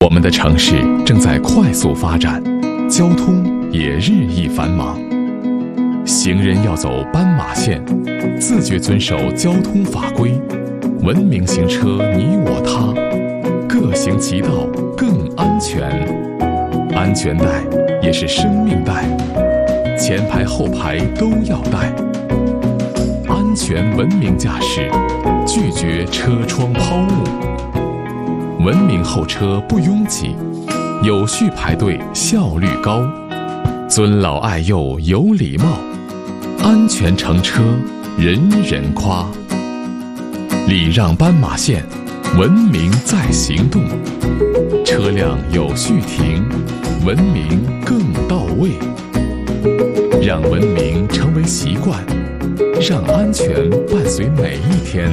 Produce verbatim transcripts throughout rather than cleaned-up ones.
我们的城市正在快速发展，交通也日益繁忙。行人要走斑马线，自觉遵守交通法规，文明行车你我他，各行其道更安全。安全带也是生命带，前排后排都要带。安全文明驾驶，拒绝车窗抛物。文明候车不拥挤，有序排队效率高，尊老爱幼有礼貌，安全乘车人人夸。礼让斑马线，文明在行动，车辆有序停，文明更到位。让文明成为习惯，让安全伴随每一天。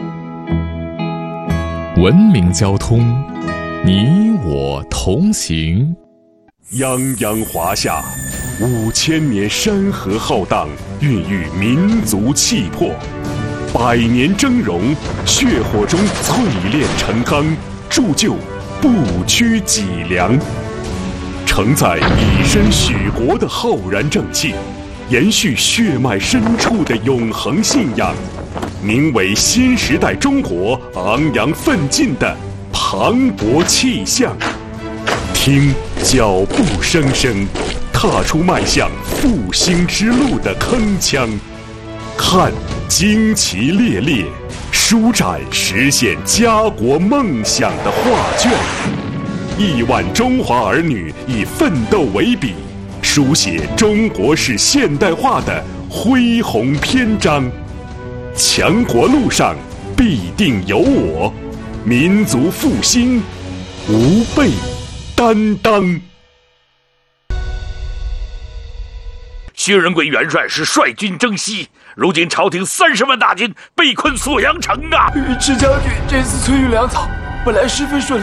文明交通，你我同行。 泱泱华夏，五千年山河浩荡，孕育民族气魄；百年峥嵘，血火中淬炼成钢，铸就不屈脊梁。承载以身许国的浩然正气，延续血脉深处的永恒信仰，名为新时代中国昂扬奋进的磅礴气象。听脚步声声，踏出迈向复兴之路的铿锵；看旌旗猎猎，舒展实现家国梦想的画卷。亿万中华儿女以奋斗为笔，书写中国式现代化的恢宏篇章。强国路上必定有我，民族复兴无备担当。 薛仁贵元帅是率军征西，如今朝廷三十万大军被困锁阳城啊！ 尉迟将军这次催运粮草，本来十分顺利。